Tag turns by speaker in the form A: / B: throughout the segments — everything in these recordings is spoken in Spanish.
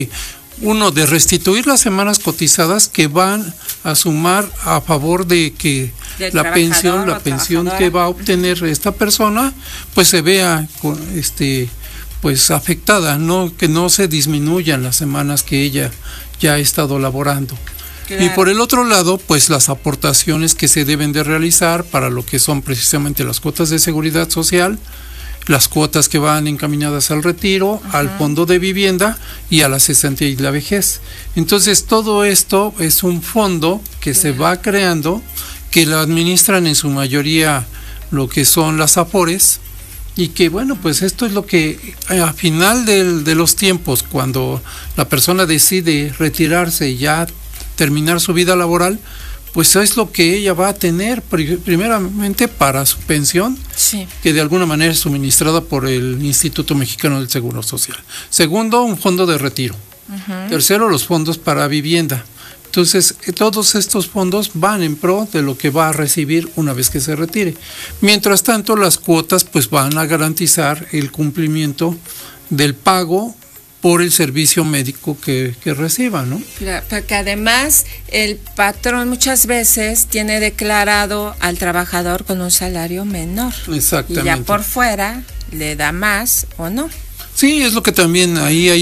A: uno, de restituir las semanas cotizadas que van a sumar a favor de que la pensión que va a obtener esta persona, pues se vea pues afectada, no que no se disminuyan las semanas que ella ya ha estado laborando. Claro. Y por el otro lado, pues las aportaciones que se deben de realizar para lo que son precisamente las cuotas de seguridad social, las cuotas que van encaminadas al retiro, al fondo de vivienda y a la cesantía y la vejez. Entonces todo esto es un fondo que se va creando, que lo administran en su mayoría lo que son las AFORES, y que bueno, pues esto es lo que a final de los tiempos, cuando la persona decide retirarse y ya terminar su vida laboral, pues es lo que ella va a tener primeramente para su pensión, sí, que de alguna manera es suministrada por el Instituto Mexicano del Seguro Social. Segundo, un fondo de retiro. Tercero, los fondos para vivienda. Entonces, todos estos fondos van en pro de lo que va a recibir una vez que se retire. Mientras tanto, las cuotas pues van a garantizar el cumplimiento del pago por el servicio médico que reciba, ¿no?
B: Claro, porque además el patrón muchas veces tiene declarado al trabajador con un salario menor.
A: Exactamente.
B: Y ya por fuera le da más o no.
A: Sí, es lo que también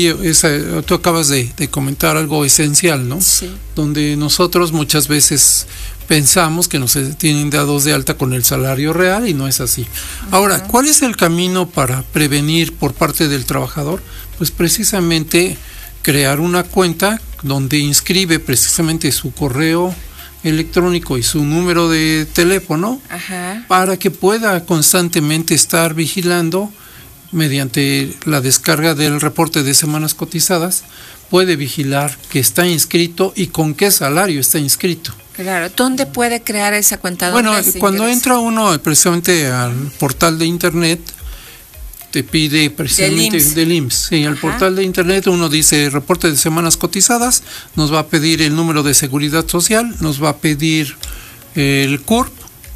A: tú acabas de comentar algo esencial, ¿no?
B: Sí.
A: Donde nosotros muchas veces pensamos que nos tienen dados de alta con el salario real y no es así. Ahora, ¿cuál es el camino para prevenir por parte del trabajador? Pues precisamente crear una cuenta donde inscribe precisamente su correo electrónico y su número de teléfono para que pueda constantemente estar vigilando mediante la descarga del reporte de semanas cotizadas, puede vigilar que está inscrito y con qué salario está inscrito.
B: Claro, ¿dónde puede crear esa cuenta?
A: Bueno, cuando entra uno precisamente al portal de internet, te pide precisamente del IMSS. Sí, al portal de internet uno dice reporte de semanas cotizadas, nos va a pedir el número de seguridad social, nos va a pedir el CURP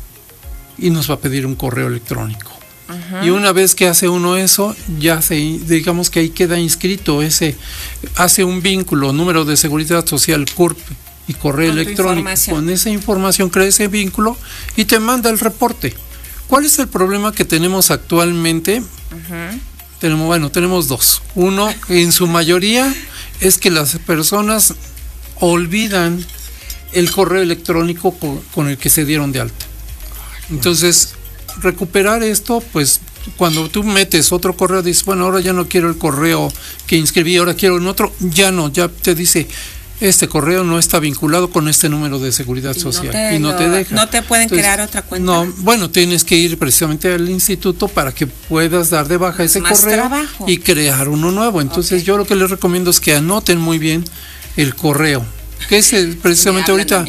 A: y nos va a pedir un correo electrónico. Y una vez que hace uno eso, ya digamos que ahí queda inscrito hace un vínculo, número de seguridad social, CURP y correo electrónico. Con esa información crea ese vínculo y te manda el reporte. ¿Cuál es el problema que tenemos actualmente? Tenemos dos. Uno, en su mayoría, es que las personas olvidan el correo electrónico con el que se dieron de alta. Entonces, recuperar esto, pues cuando tú metes otro correo, dices, bueno, ahora ya no quiero el correo que inscribí, ahora quiero en otro, ya te dice, este correo no está vinculado con este número de seguridad social y no te deja.
B: No te pueden crear otra cuenta.
A: No, bueno, tienes que ir precisamente al instituto para que puedas dar de baja ese correo y crear uno nuevo. Entonces yo lo que les recomiendo es que anoten muy bien el correo, que es precisamente ahorita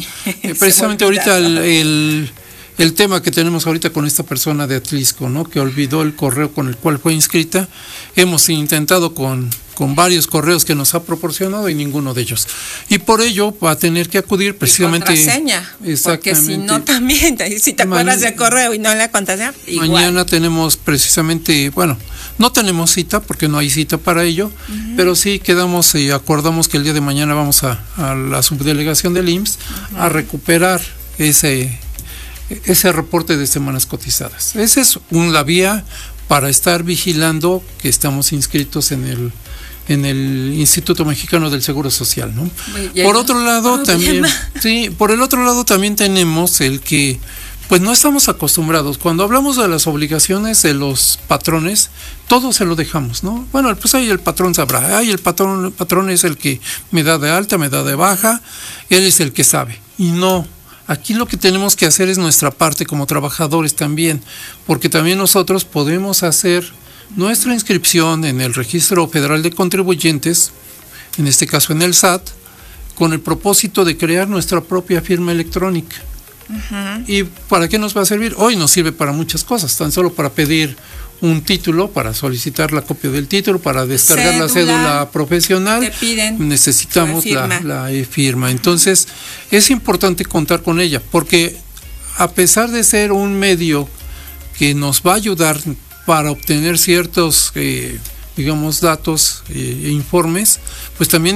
A: el tema que tenemos ahorita con esta persona de Atlisco, ¿no? Que olvidó el correo con el cual fue inscrita. Hemos intentado con varios correos que nos ha proporcionado y ninguno de ellos. Y por ello va a tener que acudir precisamente.
B: Y contraseña. Porque si no también, si te acuerdas del correo y no la contraseña, igual.
A: Mañana tenemos precisamente, no tenemos cita porque no hay cita para ello, pero sí quedamos y acordamos que el día de mañana vamos a la subdelegación del IMSS a recuperar ese reporte de semanas cotizadas. Esa es la vía para estar vigilando que estamos inscritos en el Instituto Mexicano del Seguro Social, ¿no? Por otro lado también tenemos el que pues no estamos acostumbrados. Cuando hablamos de las obligaciones de los patrones, todo se lo dejamos, ¿no? Bueno, pues ahí el patrón sabrá, el patrón es el que me da de alta, me da de baja, él es el que sabe. Y no. Aquí lo que tenemos que hacer es nuestra parte como trabajadores también, porque también nosotros podemos hacer nuestra inscripción en el Registro Federal de Contribuyentes, en este caso en el SAT, con el propósito de crear nuestra propia firma electrónica. ¿Y para qué nos va a servir? Hoy nos sirve para muchas cosas, tan solo para pedir un título, para solicitar la copia del título, para descargar la cédula profesional,
B: te piden
A: necesitamos la e-firma. Entonces es importante contar con ella, porque a pesar de ser un medio que nos va a ayudar para obtener ciertos digamos, datos e informes, pues también